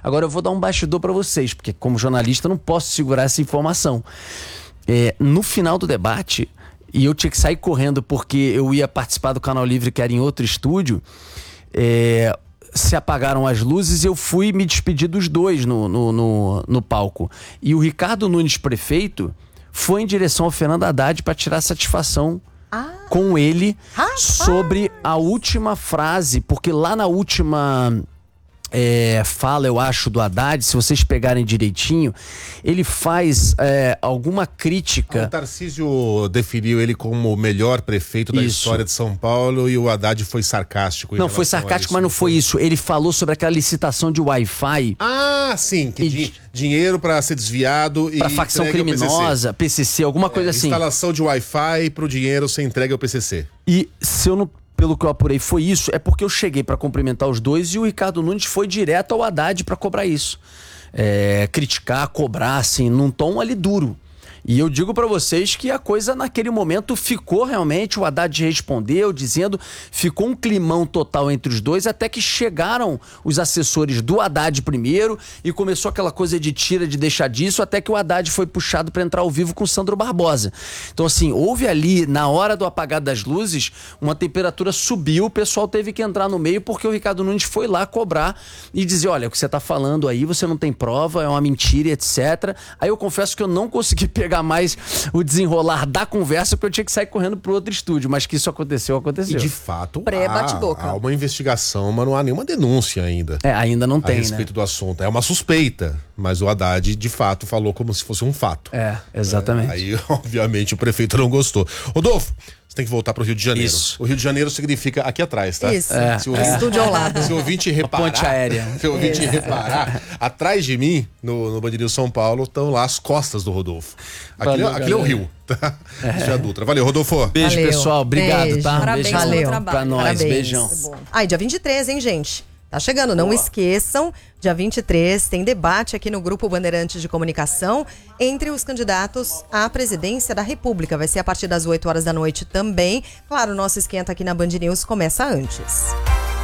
Agora eu vou dar um bastidor para vocês, porque como jornalista eu não posso segurar essa informação. No final do debate, e eu tinha que sair correndo porque eu ia participar do Canal Livre, que era em outro estúdio, se apagaram as luzes e eu fui me despedir dos dois no palco. E o Ricardo Nunes, prefeito, foi em direção ao Fernando Haddad para tirar satisfação com ele sobre a última frase, porque lá na última fala, eu acho, do Haddad, se vocês pegarem direitinho, ele faz alguma crítica. O Tarcísio definiu ele como o melhor prefeito da história de São Paulo e o Haddad foi sarcástico. Não, foi sarcástico, mas não foi isso. Ele falou sobre aquela licitação de Wi-Fi. Ah, sim, que dinheiro para ser desviado e para facção criminosa, PCC, alguma coisa assim. Instalação de Wi-Fi pro dinheiro ser entregue ao PCC. E se eu não... Pelo que eu apurei foi isso, é porque eu cheguei para cumprimentar os dois e o Ricardo Nunes foi direto ao Haddad para cobrar isso. Criticar, cobrar, assim, num tom ali duro. E eu digo para vocês que a coisa naquele momento ficou realmente, o Haddad respondeu dizendo, ficou um climão total entre os dois, até que chegaram os assessores do Haddad primeiro e começou aquela coisa de tira, de deixar disso, até que o Haddad foi puxado para entrar ao vivo com o Sandro Barbosa. Então assim, houve ali, na hora do apagar das luzes, uma temperatura subiu, o pessoal teve que entrar no meio porque o Ricardo Nunes foi lá cobrar e dizer, olha, o que você tá falando aí, você não tem prova, é uma mentira, etc. Aí eu confesso que eu não consegui pegar mais o desenrolar da conversa, porque eu tinha que sair correndo pro outro estúdio, mas que isso aconteceu. E de fato, pré-bate-boca. Há uma investigação, mas não há nenhuma denúncia ainda. Ainda não tem, a respeito do assunto. É uma suspeita, mas o Haddad, de fato, falou como se fosse um fato. Exatamente. Aí, obviamente, o prefeito não gostou. Rodolfo, você tem que voltar pro Rio de Janeiro. Isso. O Rio de Janeiro significa aqui atrás, tá? Isso. Estúdio ao lado. Se o ouvinte reparar... A ponte aérea. Se o ouvinte reparar, atrás de mim, no Band News São Paulo, estão lá as costas do Rodolfo. Aqui é o Rio, tá? Já Dutra. Valeu, Rodolfo. Beijo, pessoal. Obrigado, beijo. tá? Parabéns beijo pelo pra nós. Parabéns. Beijão. Dia 23, hein, gente? Tá chegando, não esqueçam, dia 23 tem debate aqui no Grupo Bandeirantes de Comunicação entre os candidatos à presidência da República. Vai ser a partir das 8 horas da noite também. Claro, o nosso esquenta aqui na Band News começa antes.